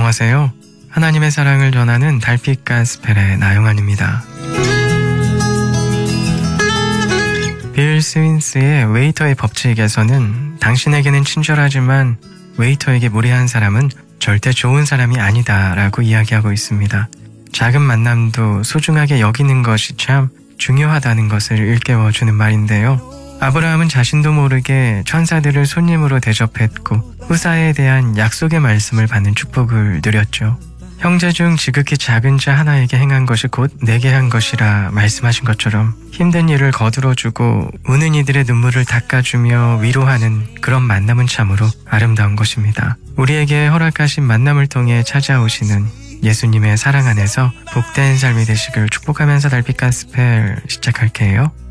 안녕하세요. 하나님의 사랑을 전하는 달빛 가스펠의 나영환입니다. 빌 스윈스의 웨이터의 법칙에서는 당신에게는 친절하지만 웨이터에게 무례한 사람은 절대 좋은 사람이 아니다 라고 이야기하고 있습니다. 작은 만남도 소중하게 여기는 것이 참 중요하다는 것을 일깨워주는 말인데요. 아브라함은 자신도 모르게 천사들을 손님으로 대접했고 후사에 대한 약속의 말씀을 받는 축복을 누렸죠. 형제 중 지극히 작은 자 하나에게 행한 것이 곧 내게 한 것이라 말씀하신 것처럼 힘든 일을 거들어주고 우는 이들의 눈물을 닦아주며 위로하는 그런 만남은 참으로 아름다운 것입니다. 우리에게 허락하신 만남을 통해 찾아오시는 예수님의 사랑 안에서 복된 삶이 되시길 축복하면서 달빛 가스펠 시작할게요.